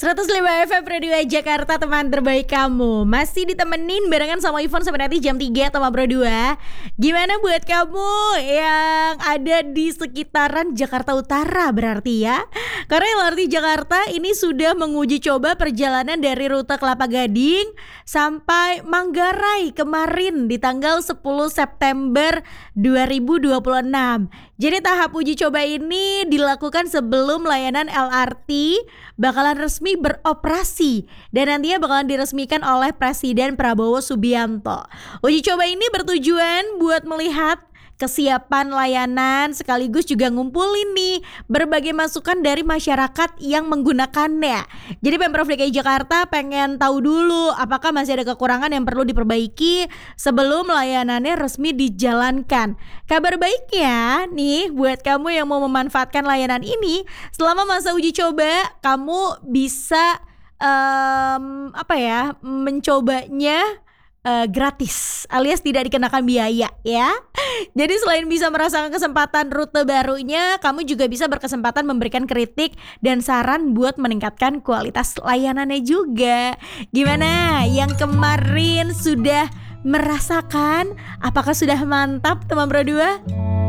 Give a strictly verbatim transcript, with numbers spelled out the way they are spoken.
seratus lima F M Radio Jakarta, teman terbaik kamu. Masih ditemenin barengan sama Ivon sampai nanti jam tiga sama Bro dua. Gimana buat kamu yang ada di sekitaran Jakarta Utara berarti ya? Karena L R T Jakarta ini sudah menguji coba perjalanan dari rute Kelapa Gading sampai Manggarai kemarin di tanggal sepuluh September dua ribu dua puluh enam. Jadi tahap uji coba ini dilakukan sebelum layanan L R T bakalan resmi beroperasi dan nantinya bakalan diresmikan oleh Presiden Prabowo Subianto. Uji coba ini bertujuan buat melihat kesiapan layanan sekaligus juga ngumpulin nih berbagai masukan dari masyarakat yang menggunakannya. Jadi Pemprov D K I Jakarta pengen tahu dulu apakah masih ada kekurangan yang perlu diperbaiki sebelum layanannya resmi dijalankan. Kabar baiknya nih buat kamu yang mau memanfaatkan layanan ini, selama masa uji coba kamu bisa um, apa ya mencobanya Uh, gratis alias tidak dikenakan biaya ya. Jadi selain bisa merasakan kesempatan rute barunya, kamu juga bisa berkesempatan memberikan kritik dan saran buat meningkatkan kualitas layanannya juga. Gimana yang kemarin sudah merasakan? Apakah sudah mantap teman berdua?